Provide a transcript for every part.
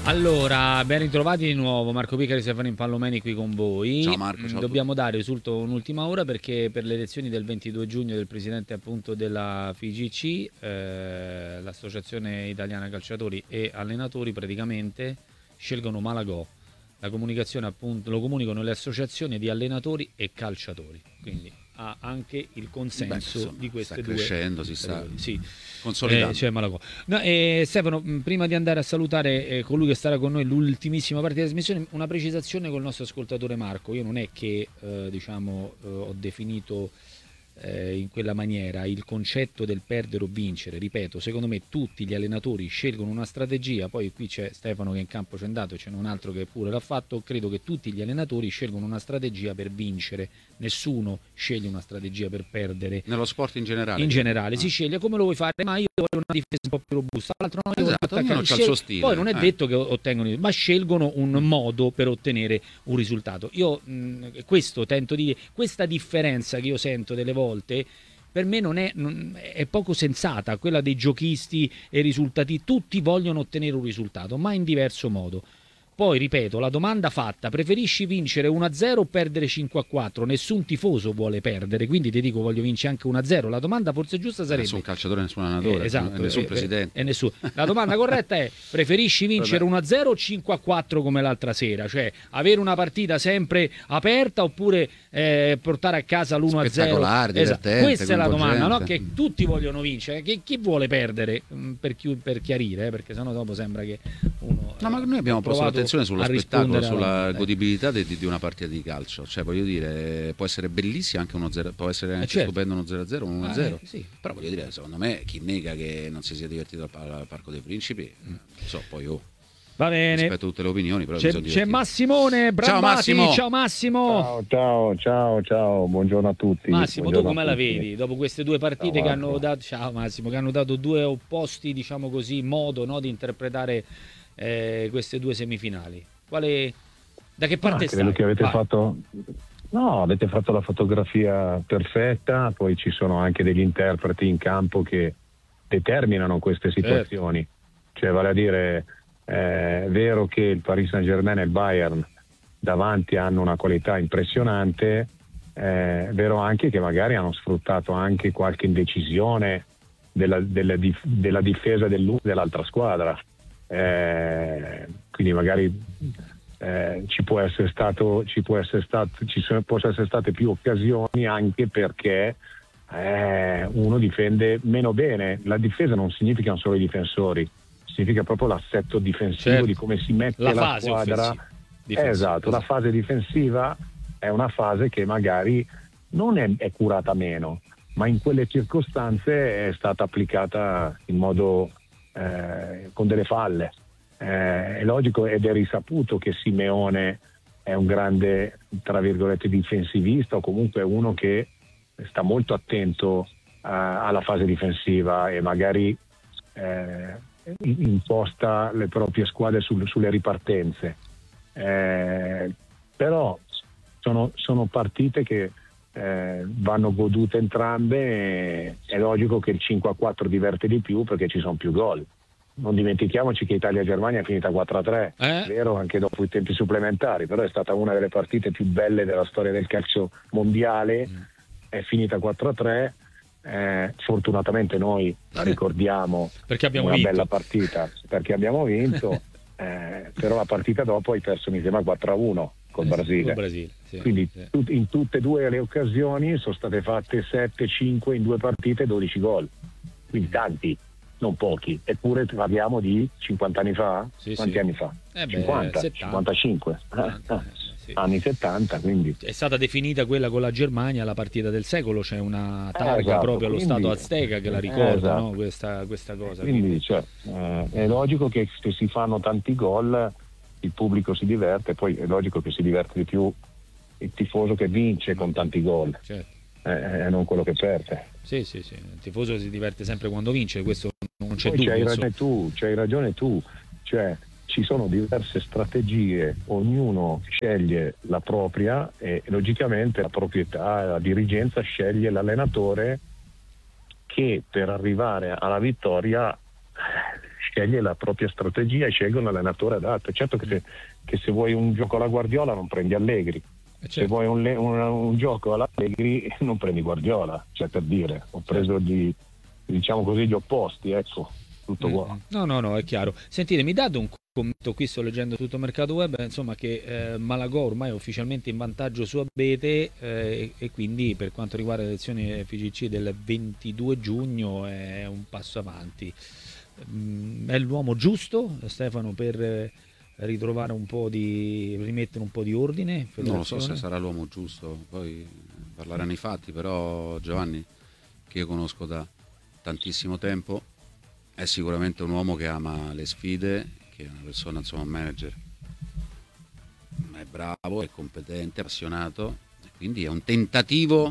Allora, ben ritrovati di nuovo, Marco Picari e Stefano Impallomeni qui con voi. Ciao Marco, ciao. Dobbiamo dare subito un'ultima ora perché per le elezioni del 22 giugno del presidente appunto della FIGC, l'Associazione Italiana Calciatori e Allenatori, praticamente scelgono Malagò. La comunicazione appunto lo comunicano le associazioni di allenatori e calciatori, quindi ha anche il consenso di queste due. Sta crescendo, si sta sì. consolidando. Cioè Malagò. No, Stefano, prima di andare a salutare colui che starà con noi l'ultimissima parte della trasmissione, una precisazione col nostro ascoltatore Marco. Io non è che ho definito in quella maniera il concetto del perdere o vincere. Ripeto, secondo me tutti gli allenatori scelgono una strategia, poi qui c'è Stefano che in campo c'è andato, c'è un altro che pure l'ha fatto. Credo che tutti gli allenatori scelgono una strategia per vincere, nessuno sceglie una strategia per perdere. Nello sport in generale? In generale si sceglie come lo vuoi fare, ma io voglio una difesa un po' più robusta, l'altro no, io esatto, ognuno c'ha il suo stile. Poi non è detto che ottengono, ma scelgono un modo per ottenere un risultato. Io questo tento di dire, questa differenza che io sento delle volte per me è poco sensata, quella dei giochisti e risultati. Tutti vogliono ottenere un risultato, ma in diverso modo. Poi ripeto, la domanda fatta: preferisci vincere 1-0 o perdere 5-4? Nessun tifoso vuole perdere, quindi ti dico voglio vincere anche 1-0. La domanda forse giusta sarebbe: nessun calciatore, nessun allenatore, esatto, nessun presidente. Nessuno. La domanda corretta è: preferisci vincere 1-0 o 5-4 come l'altra sera? Cioè avere una partita sempre aperta oppure portare a casa l'1-0? Spettacolare, divertente, questa è la domanda, no? Che tutti vogliono vincere, che chi vuole perdere, per chiarire, perché sennò dopo sembra che uno... No, ma noi abbiamo posto l'attenzione sullo spettacolo, sulla godibilità di una partita di calcio. Cioè, voglio dire, può essere bellissima anche 1-0, può essere anche stupendo 1-0, 1-1-0. Sì. Però voglio dire, secondo me, chi nega che non si sia divertito al Parco dei Principi, poi va bene. Rispetto a tutte le opinioni, però c'è Massimone Brambati. Ciao Massimo. Ciao, buongiorno a tutti. Massimo, tu come la vedi dopo queste due partite che hanno dato? Ciao Massimo, che hanno dato due opposti, diciamo così, modo, no, di interpretare queste due semifinali. Da che parte stai? Credo che avete fatto la fotografia perfetta, poi ci sono anche degli interpreti in campo che determinano queste situazioni. Cioè, vale a dire, è vero che il Paris Saint-Germain e il Bayern davanti hanno una qualità impressionante, è vero anche che magari hanno sfruttato anche qualche indecisione della difesa dell'altra squadra. Quindi magari possono essere state più occasioni anche perché uno difende meno bene. La difesa non significa solo i difensori, significa proprio l'assetto difensivo, di come si mette la squadra. Esatto, la fase difensiva è una fase che magari non è curata meno, ma in quelle circostanze è stata applicata in modo con delle falle. È logico ed è risaputo che Simeone è un grande, tra virgolette, difensivista, o comunque uno che sta molto attento alla fase difensiva e magari imposta le proprie squadre sulle ripartenze. Però sono partite che vanno godute entrambe. È logico che il 5-4 diverte di più perché ci sono più gol. Non dimentichiamoci che Italia-Germania è finita 4-3, vero, anche dopo i tempi supplementari, però è stata una delle partite più belle della storia del calcio mondiale. È finita 4-3, fortunatamente noi la ricordiamo perché abbiamo una vinto. Bella partita perché abbiamo vinto, però la partita dopo hai perso, mi sembra, 4-1 col Brasile. Sì, quindi in tutte e due le occasioni sono state fatte 7-5 in due partite, 12 gol, quindi tanti, non pochi, eppure parliamo di 50 anni fa. Quanti anni fa? 50, 70. 55 anni 70, quindi è stata definita quella con la Germania la partita del secolo. C'è una targa proprio allo Stato azteca che la ricorda, no? questa cosa, quindi è logico che se si fanno tanti gol il pubblico si diverte, poi è logico che si diverte di più il tifoso che vince con tanti gol, non quello che perde. Sì, il tifoso si diverte sempre quando vince, questo non c'è poi dubbio. C'hai ragione tu, cioè ci sono diverse strategie, ognuno sceglie la propria e logicamente la proprietà, la dirigenza sceglie l'allenatore che per arrivare alla vittoria sceglie la propria strategia e sceglie un allenatore adatto. Certo che se vuoi un gioco alla Guardiola non prendi Allegri, se vuoi un gioco alla Allegri non prendi Guardiola, cioè, per dire, ho preso diciamo così, gli opposti, ecco, tutto qua. No, è chiaro. Sentite, mi date un commento, qui sto leggendo tutto Mercato Web, insomma, che Malagò ormai è ufficialmente in vantaggio su Abete, e quindi per quanto riguarda le elezioni FIGC del 22 giugno è un passo avanti. È l'uomo giusto, Stefano, per ritrovare rimettere un po' di ordine? Non lo so se sarà l'uomo giusto, poi parleranno i fatti, però Giovanni, che io conosco da tantissimo tempo, è sicuramente un uomo che ama le sfide, che è una persona, insomma, un manager, è bravo, è competente, appassionato, quindi è un tentativo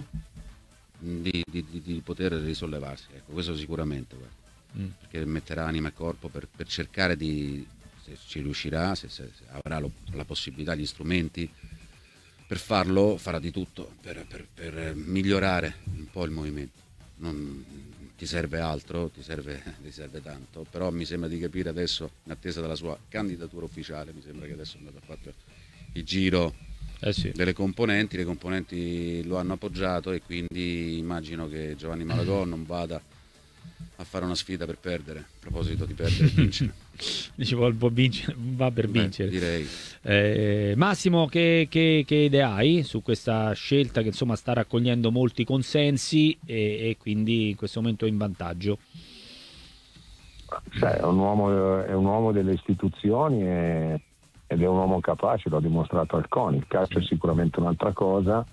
di poter risollevarsi, ecco, questo sicuramente, perché metterà anima e corpo per cercare se ci riuscirà, se avrà la possibilità, gli strumenti per farlo, farà di tutto per migliorare un po' il movimento. Non ti serve altro, ti serve tanto, però mi sembra di capire adesso, in attesa della sua candidatura ufficiale, mi sembra che adesso è andato a fare il giro delle componenti, le componenti lo hanno appoggiato e quindi immagino che Giovanni Malagò non vada a fare una sfida per perdere, a proposito di perdere e vincere. Dicevo, va per vincere. Direi. Massimo, che idee hai su questa scelta che insomma sta raccogliendo molti consensi e quindi in questo momento è in vantaggio? È un uomo delle istituzioni ed è un uomo capace, l'ho dimostrato al CONI. Il calcio è sicuramente un'altra cosa.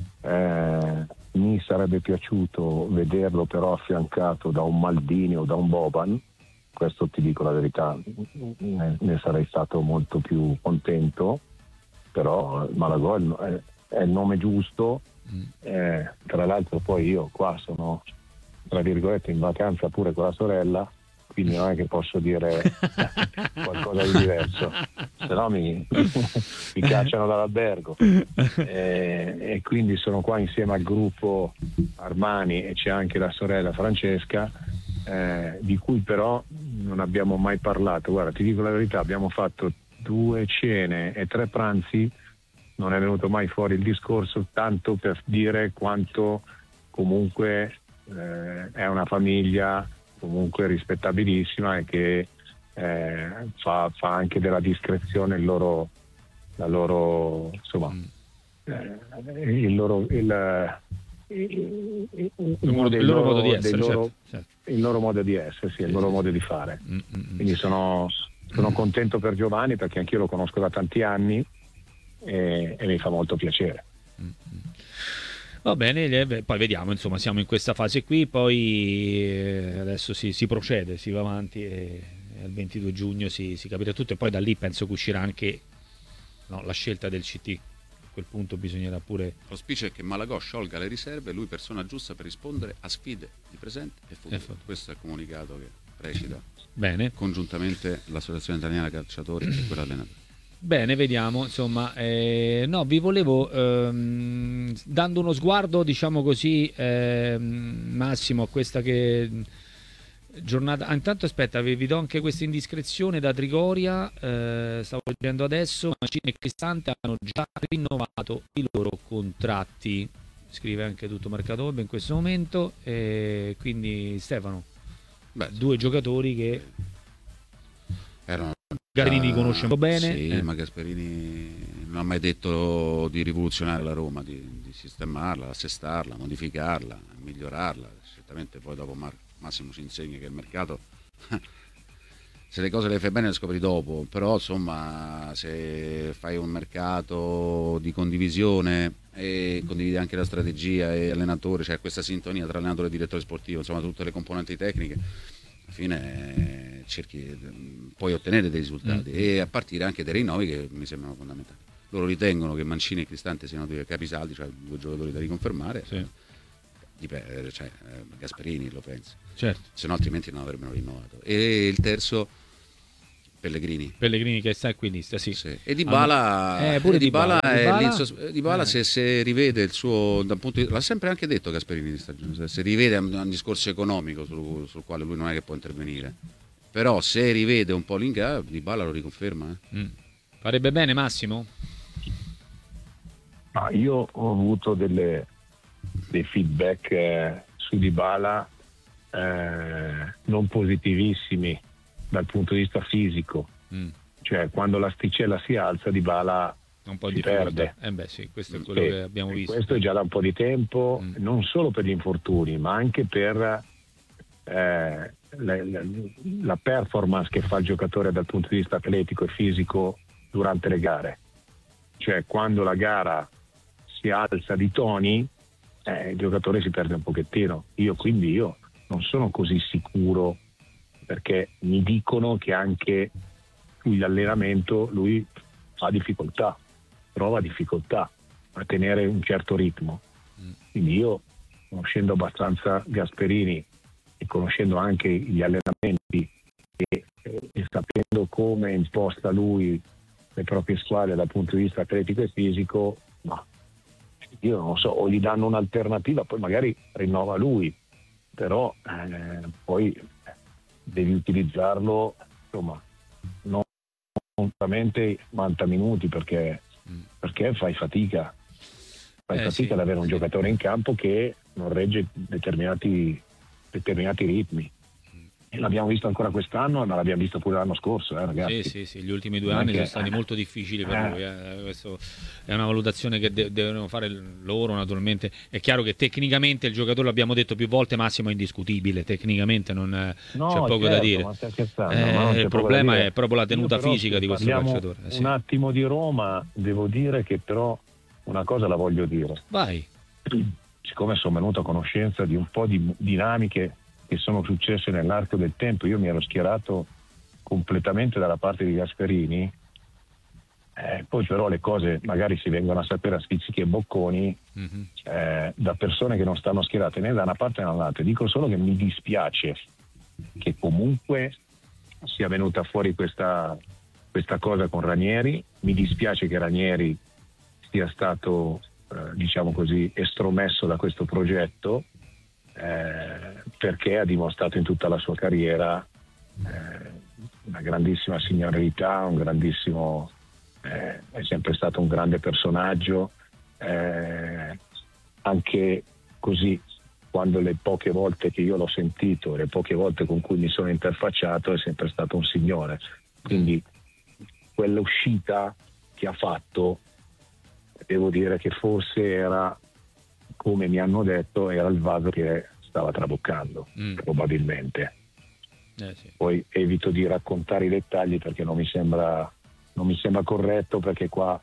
Mi sarebbe piaciuto vederlo però affiancato da un Maldini o da un Boban, questo ti dico la verità, ne sarei stato molto più contento, però Malagò è il nome giusto. Tra l'altro poi io qua sono, tra virgolette, in vacanza pure con la sorella, quindi non è che posso dire qualcosa di diverso, se no mi cacciano dall'albergo, e quindi sono qua insieme al gruppo Armani e c'è anche la sorella Francesca, di cui però non abbiamo mai parlato. Guarda, ti dico la verità, abbiamo fatto 2 cene e 3 pranzi, non è venuto mai fuori il discorso, tanto per dire quanto comunque è una famiglia comunque rispettabilissima e che fa anche della discrezione il loro insomma il loro modo di essere, il loro modo di essere, il loro modo di fare. Quindi sono contento per Giovanni, perché anch'io lo conosco da tanti anni e mi fa molto piacere. Va bene, poi vediamo, insomma, siamo in questa fase qui, poi adesso si procede, si va avanti e al 22 giugno si capirà tutto e poi da lì penso che uscirà anche la scelta del CT. A quel punto bisognerà pure... L'auspicio è che Malagò sciolga le riserve, lui persona giusta per rispondere a sfide di presente e futuro. Questo è il comunicato che recita bene congiuntamente l'Associazione Italiana Calciatori e quella allenatori. Bene, vediamo, insomma, vi volevo, dando uno sguardo, diciamo così, Massimo, a questa giornata. Intanto aspetta, vi do anche questa indiscrezione da Trigoria, stavo leggendo adesso, Mancini e Cristante hanno già rinnovato i loro contratti, scrive anche tutto Mercato Web in questo momento, quindi Stefano, 2 giocatori che... erano Gasperini conosce un po' bene. Sì, ma Gasperini non ha mai detto di rivoluzionare la Roma, di sistemarla, assestarla, modificarla, migliorarla. Certamente poi dopo Massimo ci insegna che il mercato se le cose le fai bene le scopri dopo, però insomma se fai un mercato di condivisione e condividi anche la strategia e allenatore, c'è questa sintonia tra allenatore e direttore sportivo, insomma tutte le componenti tecniche, alla fine puoi ottenere dei risultati e a partire anche dai rinnovi che mi sembrano fondamentali. Loro ritengono che Mancini e Cristante siano 2 capisaldi, cioè 2 giocatori da riconfermare. Sì. Gasperini lo pensa, certo, se no altrimenti non avrebbero rinnovato. E il terzo Pellegrini che sta equinista, sì. E Dybala, pure Dybala se rivede il suo, da un punto l'ha sempre anche detto Gasperini di stagione, se rivede un discorso economico sul quale lui non è che può intervenire, però se rivede un po' l'Inghia, Dybala lo riconferma. Farebbe bene Massimo? Io ho avuto dei feedback su Dybala non positivissimi dal punto di vista fisico, cioè quando l'asticella si alza Dybala un po' si di perde. Sì, questo è quello che abbiamo visto. Questo è già da un po' di tempo, non solo per gli infortuni, ma anche per la performance che fa il giocatore dal punto di vista atletico e fisico durante le gare. Cioè quando la gara si alza di toni, il giocatore si perde un pochettino. Quindi io non sono così sicuro, perché mi dicono che anche sull'allenamento lui trova difficoltà a tenere un certo ritmo. Quindi io, conoscendo abbastanza Gasperini e conoscendo anche gli allenamenti e sapendo come imposta lui le proprie squadre dal punto di vista atletico e fisico, ma io non so, o gli danno un'alternativa, poi magari rinnova lui, però poi devi utilizzarlo, insomma, non solamente 90 minuti, perché fai fatica ad avere un giocatore in campo che non regge determinati ritmi. E l'abbiamo visto ancora quest'anno, ma l'abbiamo visto pure l'anno scorso, ragazzi. Sì, gli ultimi 2 anni sono stati molto difficili per lui. Questo è una valutazione che devono fare loro, naturalmente. È chiaro che tecnicamente il giocatore, l'abbiamo detto più volte, Massimo, è indiscutibile, tecnicamente c'è poco da dire. Ma stai scherzando, il problema è proprio la tenuta fisica di questo calciatore. Un attimo di Roma, devo dire che però una cosa la voglio dire. Vai. Siccome sono venuto a conoscenza di un po' di dinamiche che sono successe nell'arco del tempo, io mi ero schierato completamente dalla parte di Gasperini, poi però le cose magari si vengono a sapere a spizzichi e bocconi da persone che non stanno schierate né da una parte né dall'altra. Dico solo che mi dispiace che comunque sia venuta fuori questa cosa con Ranieri, mi dispiace che Ranieri sia stato diciamo così estromesso da questo progetto, perché ha dimostrato in tutta la sua carriera una grandissima signorilità, è sempre stato un grande personaggio, anche così quando le poche volte che io l'ho sentito, le poche volte con cui mi sono interfacciato, è sempre stato un signore. Quindi quell'uscita che ha fatto, devo dire che forse era, come mi hanno detto, era il vaso che stava traboccando, probabilmente. Sì. Poi evito di raccontare i dettagli perché non mi sembra corretto, perché qua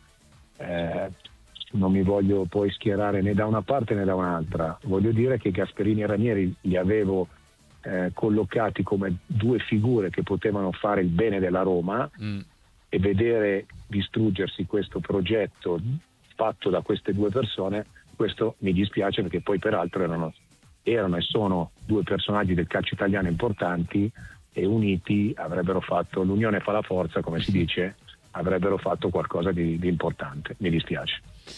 non mi voglio poi schierare né da una parte né da un'altra. Voglio dire che Gasperini e Ranieri li avevo collocati come due figure che potevano fare il bene della Roma, e vedere distruggersi questo progetto fatto da queste due persone, questo mi dispiace, perché poi peraltro erano e sono due personaggi del calcio italiano importanti, e uniti avrebbero fatto, l'unione fa la forza, come si dice, avrebbero fatto qualcosa di importante. Mi dispiace.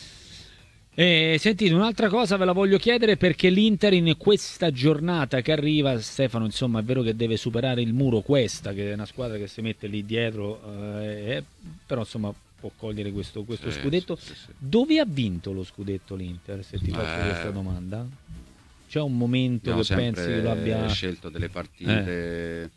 Sentite, un'altra cosa ve la voglio chiedere, perché l'Inter in questa giornata che arriva, Stefano, insomma, è vero che deve superare il muro Cuesta, che è una squadra che si mette lì dietro, però insomma può cogliere questo scudetto. Sì. Dove ha vinto lo scudetto l'Inter, se ti faccio questa domanda? C'è un momento che pensi che lo abbia scelto delle partite,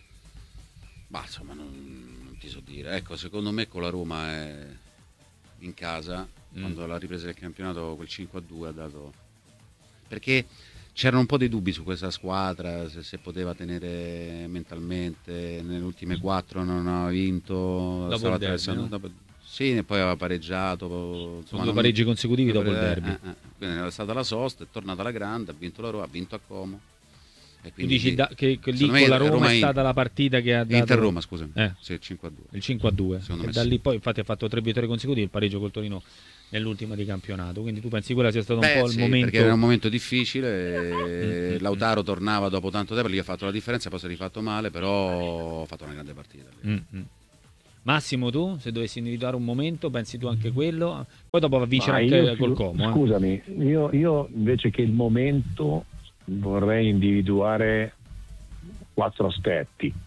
ma insomma non ti so dire. Ecco, secondo me con la Roma è in casa, quando alla ripresa del campionato quel 5-2 ha dato, perché c'erano un po' dei dubbi su questa squadra, se poteva tenere mentalmente. Nelle ultime 4 non aveva vinto, dopo il derby, no? Sì, e poi aveva pareggiato, insomma, due pareggi consecutivi dopo il derby. Quindi era stata la sosta, è tornata alla grande, ha vinto la Roma, ha vinto a Como. E tu dici che lì con la Roma è stata la partita che ha dato Inter-Roma, scusami. Sì, il 5-2. Il 5-2. E da lì poi infatti ha fatto 3 vittorie consecutive, il pareggio col Torino nell'ultima di campionato. Quindi tu pensi quello sia stato un po' il momento, perché era un momento difficile. Lautaro tornava dopo tanto tempo, lì ha fatto la differenza, poi si è rifatto male, però ha fatto una grande partita. Massimo, tu se dovessi individuare un momento, pensi tu anche quello? Poi dopo va a vincere anche col Como. Scusami, io invece che il momento vorrei individuare 4 aspetti.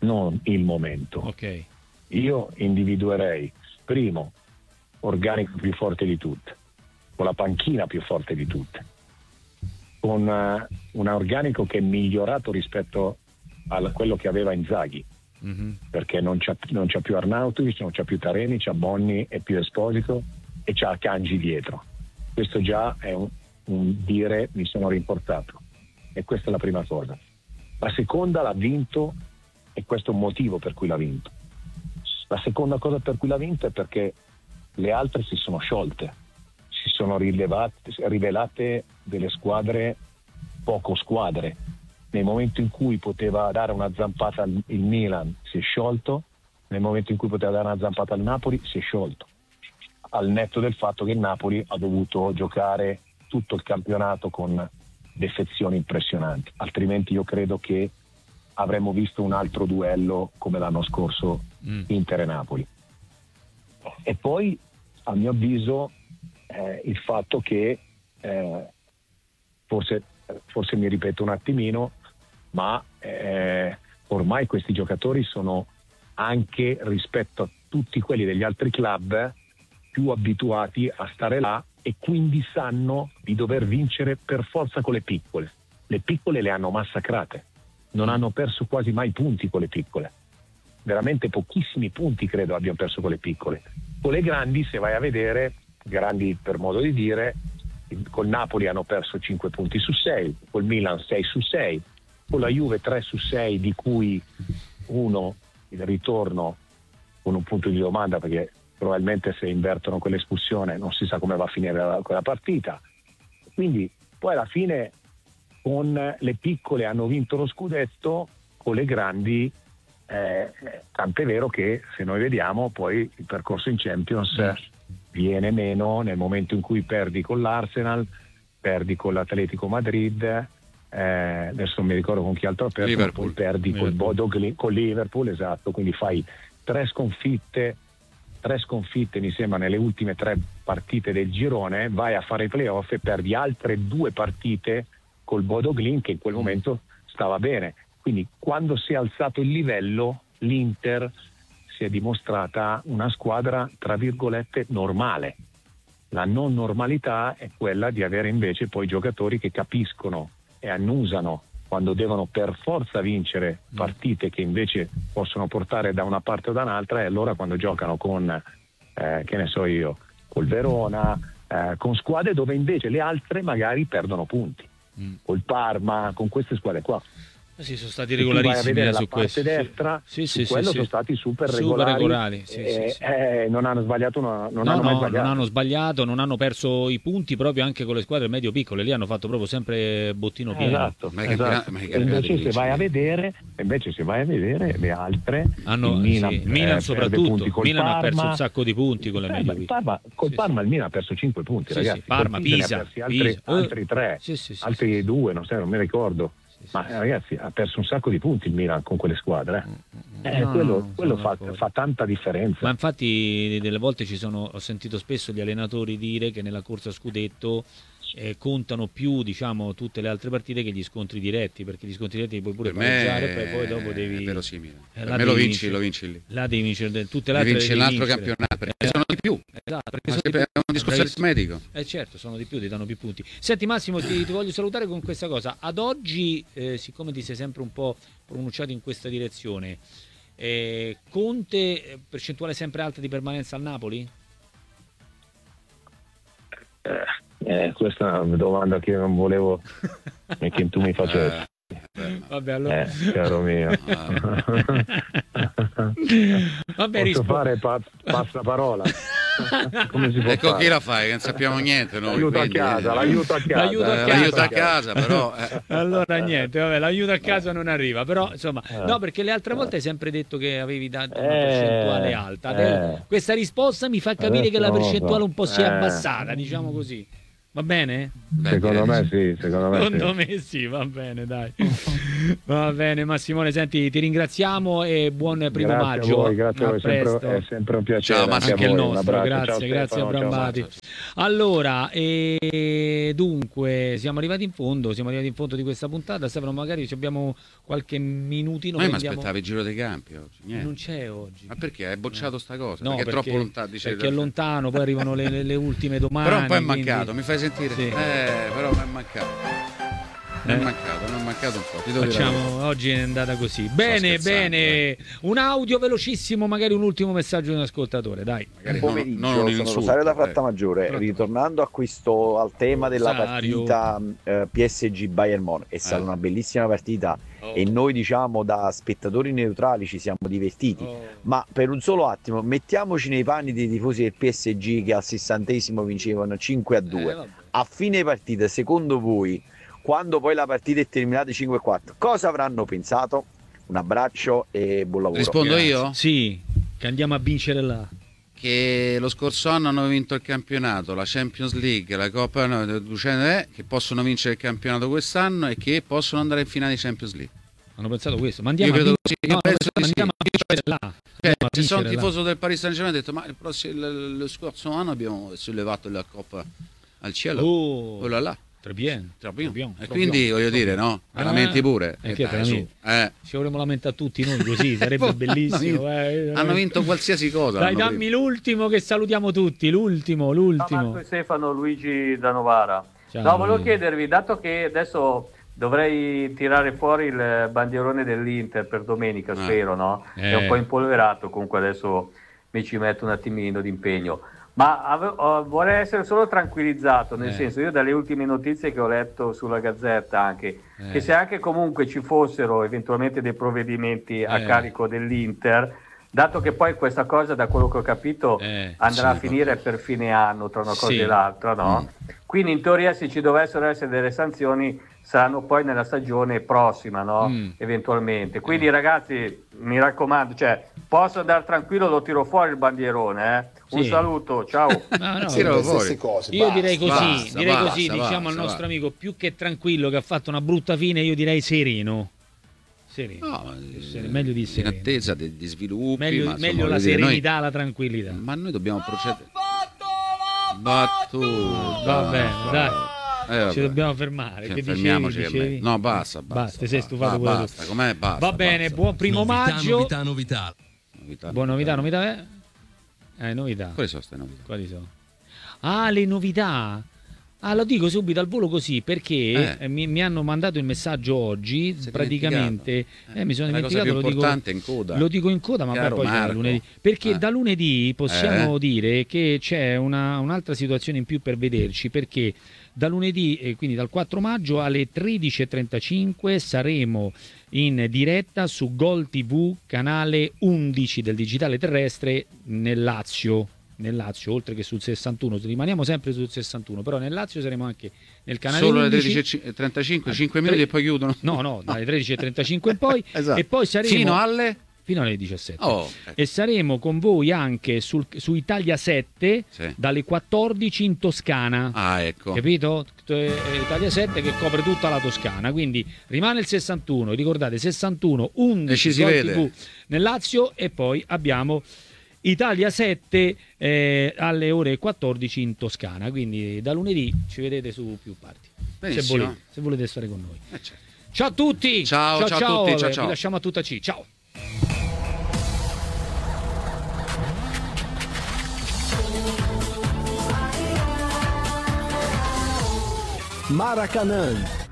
non il momento. Ok. Io individuerei, primo, organico più forte di tutte, con la panchina più forte di tutte, con un organico che è migliorato rispetto a quello che aveva Inzaghi, perché non c'ha più Arnautovic, non c'ha più Taremi, c'ha Bonni e più Esposito e c'ha Kanji dietro. Questo già è un dire mi sono rimportato, e questa è la prima cosa. La seconda, l'ha vinto, e questo è un motivo per cui l'ha vinto. La seconda cosa per cui l'ha vinto è perché le altre si sono sciolte, si sono rivelate delle squadre poco squadre. Nel momento in cui poteva dare una zampata il Milan si è sciolto, nel momento in cui poteva dare una zampata al Napoli si è sciolto, al netto del fatto che il Napoli ha dovuto giocare tutto il campionato con defezioni impressionanti, altrimenti io credo che avremmo visto un altro duello come l'anno scorso Inter e Napoli. E poi a mio avviso il fatto che forse mi ripeto un attimino, ma ormai questi giocatori sono, anche rispetto a tutti quelli degli altri club, più abituati a stare là, e quindi sanno di dover vincere per forza con le piccole. Le piccole le hanno massacrate, non hanno perso quasi mai punti con le piccole, veramente pochissimi punti credo abbiano perso con le piccole. Con le grandi, se vai a vedere, grandi per modo di dire, col Napoli hanno perso 5 punti su 6, col Milan 6 su 6, con la Juve 3 su 6, di cui uno il ritorno con un punto di domanda, perché probabilmente se invertono quell'espulsione non si sa come va a finire quella partita. Quindi poi alla fine con le piccole hanno vinto lo scudetto, con le grandi tant'è vero che se noi vediamo poi il percorso in Champions viene meno nel momento in cui perdi con l'Arsenal, perdi con l'Atletico Madrid, adesso non mi ricordo con chi altro ha perso, Liverpool. poi perdi col Bodo Glimt, con Liverpool, esatto, quindi fai tre sconfitte mi sembra nelle ultime 3 partite del girone, vai a fare i playoff e perdi altre 2 partite col Bodo Glimt, che in quel momento stava bene. Quindi quando si è alzato il livello, l'Inter si è dimostrata una squadra tra virgolette normale. La non normalità è quella di avere invece poi giocatori che capiscono e annusano quando devono per forza vincere partite che invece possono portare da una parte o da un'altra, e allora quando giocano con che ne so io, col Verona, con squadre dove invece le altre magari perdono punti, col Parma, con queste squadre qua. Sì, sono stati regolarissimi su questo. Destra, sì, su quello sono stati super regolari. Non hanno sbagliato, non hanno sbagliato. Non hanno perso i punti proprio anche con le squadre medio piccole, lì hanno fatto proprio sempre bottino pieno. Esatto. Invece se vai a vedere le altre, hanno, il Milan soprattutto, Milan ha perso un sacco di punti con le medio piccole. Parma il Milan ha perso 5 punti, ragazzi. Parma, Pisa, altri 3, altri 2, non mi ricordo. Ma ragazzi, ha perso un sacco di punti il Milan con quelle squadre. Quello fa tanta differenza. Ma infatti delle volte ho sentito spesso gli allenatori dire che nella corsa a scudetto contano più, diciamo, tutte le altre partite che gli scontri diretti, perché gli scontri diretti li puoi pure pareggiare, poi dopo devi... È verosimile. Per me lo vinci lì. Là devi vincere, tutte le altre vinci l'altro campionato, perché sono di più. Esatto, perché è un discorso aritmetico. Certo, sono di più, ti danno più punti. Senti Massimo, ti voglio salutare con questa cosa. Ad oggi, siccome ti sei sempre un po' pronunciato in questa direzione, Conte, percentuale sempre alta di permanenza al Napoli? Questa è una domanda che non volevo che tu mi facessi. Vabbè, allora. Caro mio. Vabbè, posso fare passaparola? Come si può ecco fare? Chi la fai? Che non sappiamo niente noi. L'aiuto a casa, però allora niente, vabbè, l'aiuto a casa non arriva, però insomma no, perché le altre volte hai sempre detto che avevi dato una percentuale alta. Questa risposta mi fa capire che la percentuale un po' si è abbassata, diciamo così. Va bene? Secondo me sì. Secondo me sì, va bene, dai. Va bene Massimone, senti, ti ringraziamo e buon primo Grazie maggio. a voi, grazie a voi, presto. è sempre un piacere. Ciao, anche a Anche il voi, un nostro, abbraccio. grazie, Ciao, grazie a Stefano, ciao, Brambati. Marco. Allora, dunque, siamo arrivati in fondo di questa puntata. Stefano, magari abbiamo qualche minutino. Ma io mi prendiamo- aspettavo il Giro dei Campi oggi, niente. Non c'è oggi. Ma perché hai bocciato sta cosa? No, perché è troppo lontano, dice perché è lontano, poi arrivano le ultime domande. Però un po' è quindi- mancato, mi fai sentire? Sì. Però mi è mancato. Mi è mancato un po'. Ti devo dire la verità. Facciamo, oggi è andata così. Bene, scherzando, bene. Un audio velocissimo, magari un ultimo messaggio di un ascoltatore, dai. Magari Buon pomeriggio, non un sono insulto, Rosario da Frattamaggiore. Pronto. Ritornando al tema della Rosario. partita PSG Bayern Monaco, è stata una bellissima partita e noi diciamo da spettatori neutrali ci siamo divertiti, ma per un solo attimo mettiamoci nei panni dei tifosi del PSG che al 60esimo vincevano 5-2. Vabbè. A fine partita, secondo voi, quando poi la partita è terminata 5-4, cosa avranno pensato? Un abbraccio e buon lavoro. Rispondo io? Sì, che andiamo a vincere là. Che lo scorso anno hanno vinto il campionato, la Champions League, la Coppa, che possono vincere il campionato quest'anno e che possono andare in finale di Champions League. Hanno pensato questo, ma Io andiamo a credo vincere, così, io penso di sì. andiamo a vincere là. Andiamo a Se sono vincere là. tifoso del Paris Saint-Germain ho detto ma lo scorso anno abbiamo sollevato la Coppa al cielo. Oh là là. Très bien. E quindi voglio dire, no? Lamenti pure. Che Dai, te su. Ci vorremmo lamentare tutti noi così, sarebbe bellissimo. Hanno vinto qualsiasi cosa. Dai, l'anno dammi prima. l'ultimo che salutiamo tutti, l'ultimo. Ciao Marco e Stefano, Luigi da Novara. Ciao, No, volevo Luigi. chiedervi, dato che adesso dovrei tirare fuori il bandierone dell'Inter per domenica, spero, no? È un po' impolverato, comunque adesso mi ci metto un attimino d'impegno. Ma vorrei essere solo tranquillizzato, nel senso, io dalle ultime notizie che ho letto sulla Gazzetta anche, che se anche comunque ci fossero eventualmente dei provvedimenti a carico dell'Inter, dato che poi questa cosa, da quello che ho capito, andrà a finire per fine anno tra una cosa e l'altra, no? Quindi in teoria se ci dovessero essere delle sanzioni saranno poi nella stagione prossima, no? Eventualmente. Quindi ragazzi, mi raccomando, cioè, posso andare tranquillo, lo tiro fuori il bandierone, eh? Un saluto, ciao. No, Tiralo le fuori. stesse cose. io basta. direi così, basta, diciamo al basta. nostro amico, più che tranquillo, che ha fatto una brutta fine, io direi sereno. No, meglio di in sereno. attesa di sviluppi. Meglio, ma, insomma, meglio la voglio dire, serenità, la tranquillità. ma noi dobbiamo procedere. Battuta. Va bene, dai. Vabbè. Ci dobbiamo fermare. Che Fermiamoci. dicevi? No, basta. Ti sei stufato pure tu. Basta, com'è? Basta. Va bene, basta. buon primo maggio. Novità. Buona novità. Novità. Quali sono queste novità? Quali sono? Ah, le novità. Lo dico subito al volo così perché mi hanno mandato il messaggio oggi. Sei praticamente mi sono È la cosa dimenticato. più importante in coda. Lo dico in coda, ma Chiaro, poi c'è Marco. lunedì. Perché da lunedì possiamo dire che c'è un'altra situazione in più per vederci. Perché da lunedì, quindi dal 4 maggio alle 13.35 saremo in diretta su Gol TV, canale 11 del digitale terrestre nel Lazio, oltre che sul 61. Rimaniamo sempre sul 61, però nel Lazio saremo anche nel canale Solo 11. alle 13.35, 5 minuti e poi chiudono. No, dalle 13.35 in poi. Esatto. E poi saremo fino alle 17. ecco. E saremo con voi anche su Italia 7 dalle 14 in Toscana. Ecco. Capito? Italia 7 che copre tutta la Toscana, quindi rimane il 61, ricordate 61 11 E ci si Gol vede. TV nel Lazio e poi abbiamo Italia 7 alle ore 14 in Toscana, quindi da lunedì ci vedete su più parti. Benissimo. Se volete stare con noi. Certo. Ciao a tutti. Ciao a tutti, ciao. Vi lasciamo a tutta C. Ciao. Maracanã